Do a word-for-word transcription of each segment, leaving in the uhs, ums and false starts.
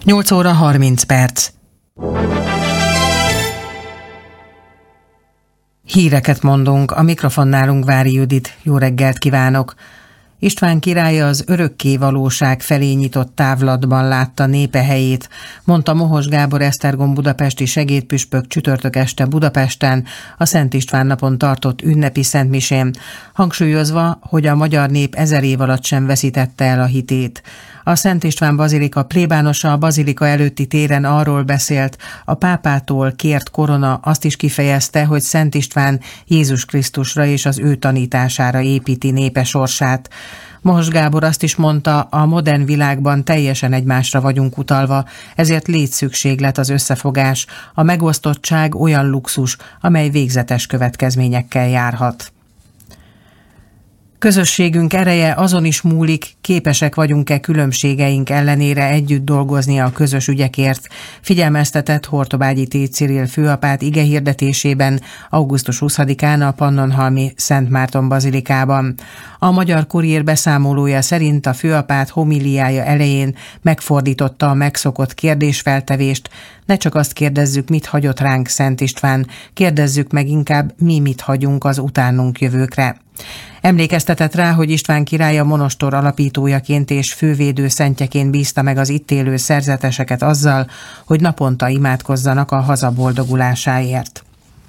nyolc óra harminc perc. Híreket mondunk, a mikrofonnálunk Vári Judit. Jó reggelt kívánok! István király az örökké valóság felé nyitott távlatban látta népe helyét, mondta Mohos Gábor Esztergom budapesti segédpüspök csütörtök este Budapesten a Szent István napon tartott ünnepi szentmisén, hangsúlyozva, hogy a magyar nép ezer év alatt sem veszítette el a hitét. A Szent István bazilika plébánosa a bazilika előtti téren arról beszélt, a pápától kért korona azt is kifejezte, hogy Szent István Jézus Krisztusra és az ő tanítására építi népe sorsát. Mohos Gábor azt is mondta, a modern világban teljesen egymásra vagyunk utalva, ezért létszükséglet az összefogás, a megosztottság olyan luxus, amely végzetes következményekkel járhat. Közösségünk ereje azon is múlik, képesek vagyunk-e különbségeink ellenére együtt dolgozni a közös ügyekért, figyelmeztetett Hortobágyi Th. Cirill főapát igehirdetésében augusztus huszadikán a Pannonhalmi Szent Márton bazilikában. A Magyar Kuriér beszámolója szerint a főapát homiliája elején megfordította a megszokott kérdésfeltevést, ne csak azt kérdezzük, mit hagyott ránk Szent István, kérdezzük meg inkább, mi mit hagyunk az utánunk jövőkre. Emlékeztetett rá, hogy István király a monostor alapítójaként és fővédő szentjeként bízta meg az itt élő szerzeteseket azzal, hogy naponta imádkozzanak a haza boldogulásáért.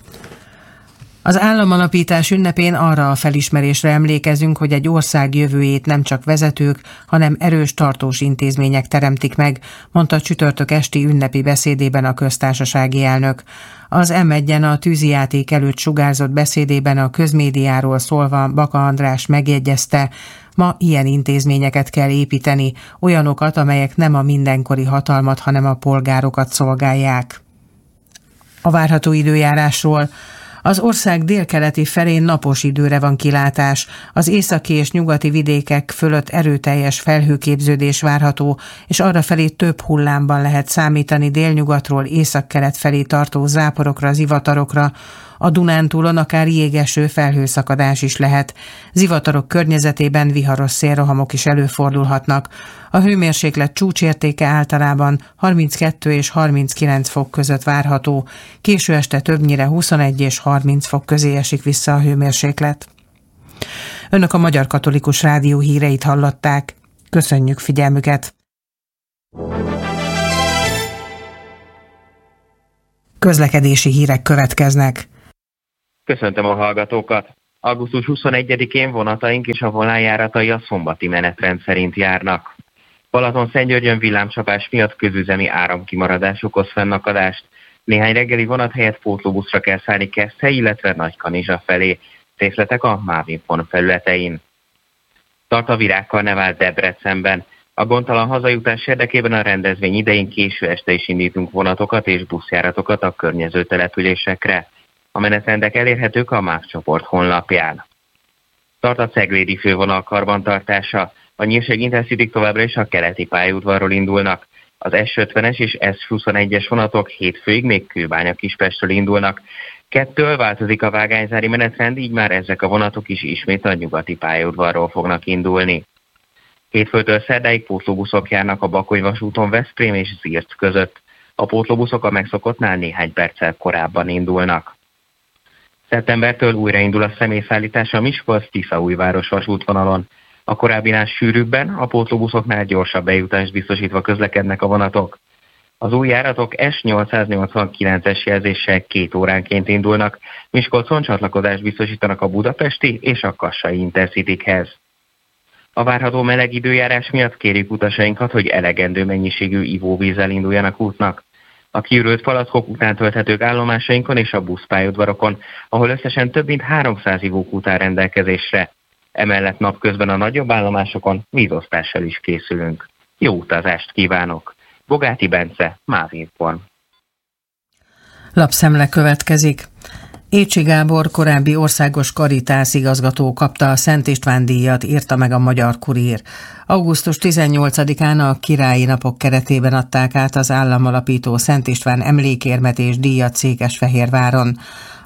Az államalapítás ünnepén arra a felismerésre emlékezünk, hogy egy ország jövőjét nem csak vezetők, hanem erős tartós intézmények teremtik meg, mondta csütörtök esti ünnepi beszédében a köztársasági elnök. Az em egyen a tűzijáték előtt sugárzott beszédében a közmédiáról szólva Baka András megjegyezte, ma ilyen intézményeket kell építeni, olyanokat, amelyek nem a mindenkori hatalmat, hanem a polgárokat szolgálják. A várható időjárásról. Az ország délkeleti felén napos időre van kilátás, az északi és nyugati vidékek fölött erőteljes felhőképződés várható, és arrafelé több hullámban lehet számítani délnyugatról északkelet felé tartó záporokra, zivatarokra, a Dunántúlon akár jégeső felhőszakadás is lehet. Zivatarok környezetében viharos szélrohamok is előfordulhatnak. A hőmérséklet csúcsértéke általában harminckettő és harminckilenc fok között várható. Késő este többnyire huszonegy és harminc fok közé esik vissza a hőmérséklet. Önök a Magyar Katolikus Rádió híreit hallották. Köszönjük figyelmüket! Közlekedési hírek következnek. Köszöntöm a hallgatókat! augusztus huszonegyedikén vonataink és a vonaljáratai a szombati menetrend szerint járnak. Balatonszentgyörgyön villámcsapás miatt közüzemi áramkimaradás okoz fennakadást. Néhány reggeli vonat helyett pótlóbuszra kell szállni Keszthely, illetve Nagykanizsa felé. Részletek a Mávinfon felületein. Tart a Virágkarnevál Debrecenben. A gondtalan hazajutás érdekében a rendezvény idején késő este is indítunk vonatokat és buszjáratokat a környező településekre. A menetrendek elérhetők a MÁV csoport honlapján. Tart a Ceglédi fővonal karbantartása. A Nyírség Intercity továbbra is a keleti pályaudvarról indulnak. Az es ötvenes és es huszonegyes vonatok hétfőig még Kőbánya-Kispestről indulnak. Kettől változik a vágányzári menetrend, így már ezek a vonatok is ismét a nyugati pályaudvarról fognak indulni. Hétfőtől szerdáig pótlóbuszok járnak a Bakony vasúton Veszprém és Zirc között. A pótlóbuszok a megszokottnál néhány perccel korábban indulnak. Szeptembertől újraindul a személyszállítás a Miskolc-Tiszaújváros vasútvonalon. A korábbinál sűrűbben, a pótlóbuszoknál gyorsabb bejutást biztosítva közlekednek a vonatok. Az új járatok es nyolcszáznyolcvankilences jelzéssel két óránként indulnak, Miskolcon csatlakozást biztosítanak a budapesti és a kassai Intercitykhez. A várható meleg időjárás miatt kérjük utasainkat, hogy elegendő mennyiségű ivóvízzel induljanak útnak. A kiürült palackok után tölthetők állomásainkon és a buszpályaudvarokon, ahol összesen több mint háromszáz ivókút áll rendelkezésre. Emellett napközben a nagyobb állomásokon vízosztással is készülünk. Jó utazást kívánok! Bogáti Bence, Mávinfon. Lapszemle következik. Écsi Gábor, korábbi országos Karitász igazgató kapta a Szent István díjat, írta meg a Magyar Kuriér. augusztus tizennyolcadikán a Királyi Napok keretében adták át az államalapító Szent István emlékérmet és díjat Székesfehérváron.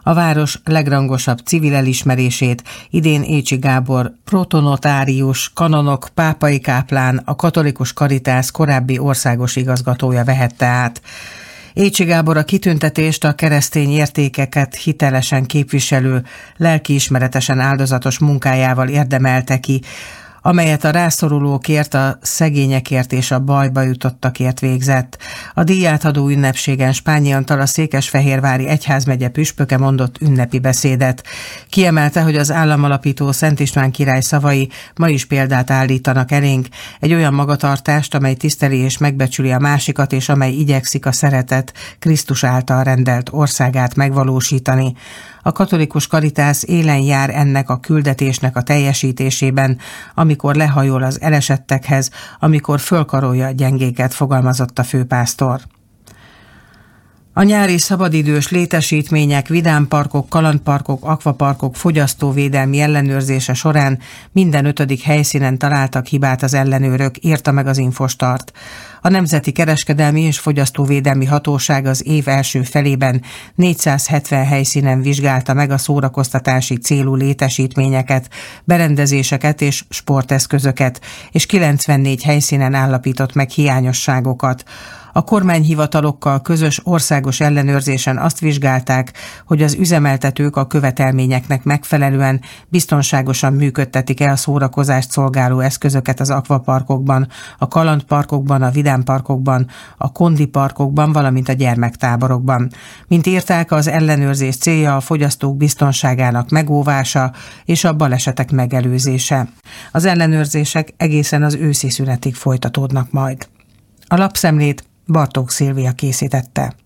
A város legrangosabb civil elismerését idén Écsi Gábor protonotárius, kanonok, pápai káplán, a Katolikus Karitász korábbi országos igazgatója vehette át. Écsi Gábor a kitüntetést a keresztény értékeket hitelesen képviselő, lelkiismeretesen áldozatos munkájával érdemelte ki, amelyet a rászorulókért, a szegényekért és a bajba jutottakért végzett. A díjátadó ünnepségen Spányi Antal, a székesfehérvári egyházmegye püspöke mondott ünnepi beszédet. Kiemelte, hogy az államalapító Szent István király szavai ma is példát állítanak elénk, egy olyan magatartást, amely tiszteli és megbecsüli a másikat, és amely igyekszik a szeretet Krisztus által rendelt országát megvalósítani. A Katolikus Karitász élen jár ennek a küldetésnek a teljesítésében, amikor lehajol az elesettekhez, amikor fölkarolja a gyengéket, fogalmazott a főpásztor. A nyári szabadidős létesítmények, vidámparkok, kalandparkok, akvaparkok fogyasztóvédelmi ellenőrzése során minden ötödik helyszínen találtak hibát az ellenőrök, írta meg az Infostart. A Nemzeti Kereskedelmi és Fogyasztóvédelmi Hatóság az év első felében négyszázhetven helyszínen vizsgálta meg a szórakoztatási célú létesítményeket, berendezéseket és sporteszközöket, és kilencvennégy helyszínen állapított meg hiányosságokat. A kormányhivatalokkal közös országos ellenőrzésen azt vizsgálták, hogy az üzemeltetők a követelményeknek megfelelően biztonságosan működtetik-e a szórakozást szolgáló eszközöket az akvaparkokban, a kalandparkokban, a vidámparkokban, a kondiparkokban, valamint a gyermektáborokban. Mint írták, az ellenőrzés célja a fogyasztók biztonságának megóvása és a balesetek megelőzése. Az ellenőrzések egészen az őszi szünetig folytatódnak majd. A lapszemlét Bartók Szilvia készítette.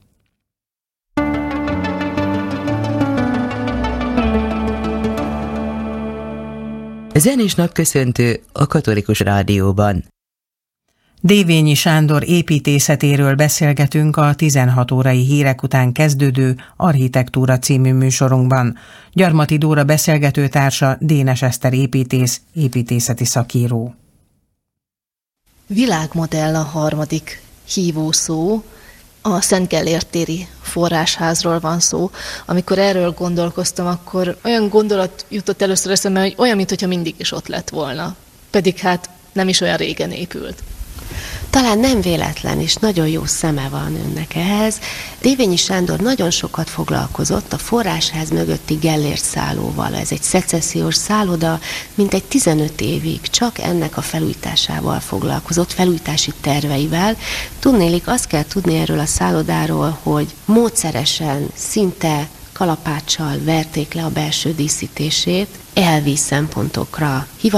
Zenés napköszöntő a Katolikus Rádióban. Dévényi Sándor építészetéről beszélgetünk a tizenhat órai hírek után kezdődő Architektúra című műsorunkban. Gyarmati Dóra beszélgetőtársa Dénes Eszter építész, építészeti szakíró. Világmodell a harmadik hívószó, a Szent Gellért téri forrásházról van szó. Amikor erről gondolkoztam, akkor olyan gondolat jutott először eszembe, hogy olyan, mintha mindig is ott lett volna. Pedig hát nem is olyan régen épült. Talán nem véletlen, és nagyon jó szeme van önnek ehhez. Dévényi Sándor nagyon sokat foglalkozott a forrásház mögötti Gellért szállóval. Ez egy szecessziós szálloda, mintegy tizenöt évig csak ennek a felújításával foglalkozott, felújítási terveivel. Tudnélik, azt kell tudni erről a szállodáról, hogy módszeresen, szinte kalapáccsal verték le a belső díszítését, elvi szempontokra hivatkozva,